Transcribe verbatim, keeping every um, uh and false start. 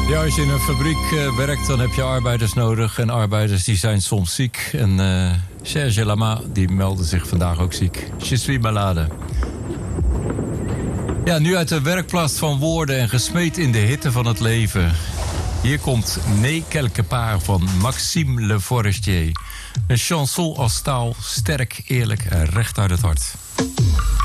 Ja, als je in een fabriek uh, werkt, dan heb je arbeiders nodig. En arbeiders die zijn soms ziek. En uh, Serge Lama, die meldde zich vandaag ook ziek. Je suis malade. Ja, nu uit de werkplaats van woorden en gesmeed in de hitte van het leven. Hier komt Ne quelque part van Maxime Le Forestier. Een chanson als taal, sterk, eerlijk en recht uit het hart.